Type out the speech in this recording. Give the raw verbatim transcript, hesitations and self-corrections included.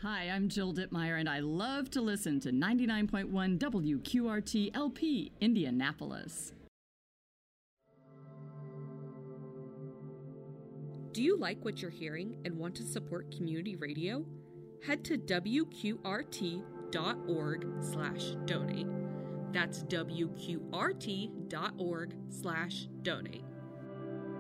Hi, I'm Jill Dittmeyer, and I love to listen to ninety-nine point one W Q R T L P, Indianapolis. Do you like what you're hearing and want to support community radio? Head to W Q R T dot org slash donate. That's W Q R T dot org slash donate.